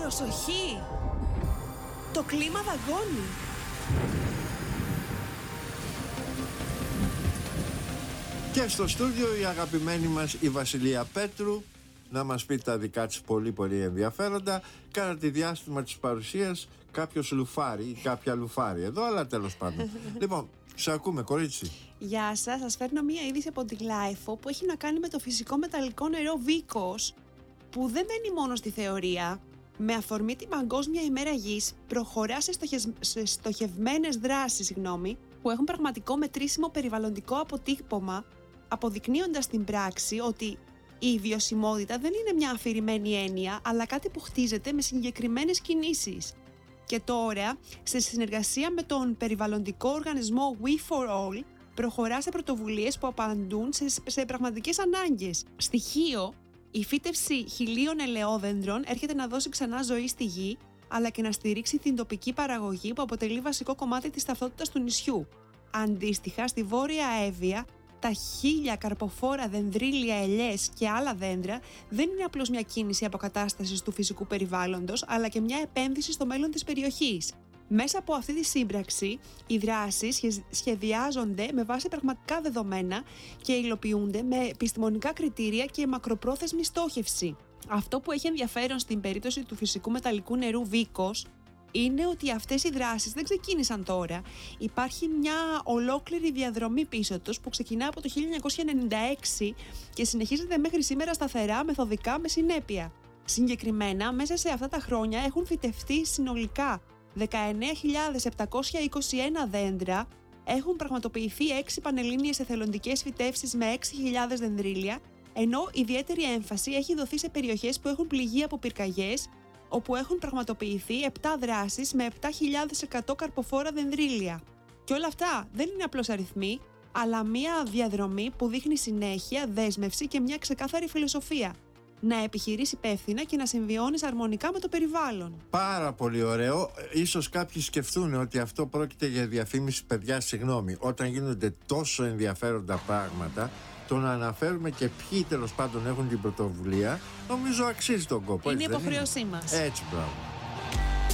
Προσοχή! Το κλίμα δαγκώνει. Και στο στούντιο η αγαπημένη μας η Βασιλεία Πέτρου να μας πει τα δικά της πολύ ενδιαφέροντα κατά τη διάστημα της παρουσίας κάποιος λουφάρι ή κάποια λουφάρι εδώ, αλλά τέλος πάντων. Λοιπόν, σε ακούμε κορίτσι. Γεια σας, σας φέρνω μία είδηση από τη Γλάιφο που έχει να κάνει με το φυσικό μεταλλικό νερό Βίκος, που δεν μένει μόνο στη θεωρία. Με αφορμή την Παγκόσμια ημέρα Γης προχωρά σε στοχευμένες δράσεις που έχουν πραγματικό μετρήσιμο περιβαλλοντικό αποτύπωμα, αποδεικνύοντας στην πράξη ότι η βιωσιμότητα δεν είναι μια αφηρημένη έννοια, αλλά κάτι που χτίζεται με συγκεκριμένες κινήσεις. Και τώρα, σε συνεργασία με τον περιβαλλοντικό οργανισμό We for All, προχωρά σε πρωτοβουλίες που απαντούν σε πραγματικές ανάγκες. Στοιχείο, η φύτευση χιλίων ελαιόδεντρων έρχεται να δώσει ξανά ζωή στη γη, αλλά και να στηρίξει την τοπική παραγωγή που αποτελεί βασικό κομμάτι της ταυτότητας του νησιού. Αντίστοιχα, στη Βόρεια Εύβοια, τα 1000 καρποφόρα δενδρίλια ελιές και άλλα δέντρα δεν είναι απλώς μια κίνηση αποκατάστασης του φυσικού περιβάλλοντος, αλλά και μια επένδυση στο μέλλον της περιοχής. Μέσα από αυτή τη σύμπραξη, οι δράσεις σχεδιάζονται με βάση πραγματικά δεδομένα και υλοποιούνται με επιστημονικά κριτήρια και μακροπρόθεσμη στόχευση. Αυτό που έχει ενδιαφέρον στην περίπτωση του φυσικού μεταλλικού νερού Βίκος είναι ότι αυτές οι δράσεις δεν ξεκίνησαν τώρα. Υπάρχει μια ολόκληρη διαδρομή πίσω τους που ξεκινά από το 1996 και συνεχίζεται μέχρι σήμερα σταθερά, μεθοδικά, με συνέπεια. Συγκεκριμένα, μέσα σε αυτά τα χρόνια έχουν φυτευτεί συνολικά 19.721 δέντρα, έχουν πραγματοποιηθεί 6 πανελλήνιες εθελοντικές φυτεύσεις με 6.000 δενδρίλια, ενώ ιδιαίτερη έμφαση έχει δοθεί σε περιοχές που έχουν πληγεί από πυρκαγιές, όπου έχουν πραγματοποιηθεί 7 δράσεις με 7.100 καρποφόρα δενδρίλια. Και όλα αυτά δεν είναι απλώς αριθμοί, αλλά μια διαδρομή που δείχνει συνέχεια, δέσμευση και μια ξεκάθαρη φιλοσοφία. Να επιχειρείς υπεύθυνα και να συμβιώνεις αρμονικά με το περιβάλλον. Πάρα πολύ ωραίο. Ίσως κάποιοι σκεφτούν ότι αυτό πρόκειται για διαφήμιση. Παιδιά, συγγνώμη, όταν γίνονται τόσο ενδιαφέροντα πράγματα, το να αναφέρουμε και ποιοι τέλος πάντων έχουν την πρωτοβουλία, νομίζω αξίζει τον κόπο. Είναι υποχρέωσή μας. Έτσι, μπράβο.